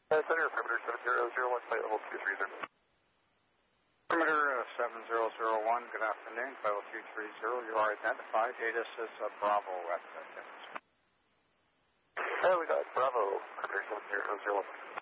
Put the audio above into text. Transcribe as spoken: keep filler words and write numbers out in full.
Uh, Center, perimeter seven zero zero one, flight level two three zero. Perimeter uh, seven zero zero one, good afternoon, flight level two three zero. You are identified. Data says uh, Bravo at uh, Uh, we got Bravo, perimeter seven zero zero one.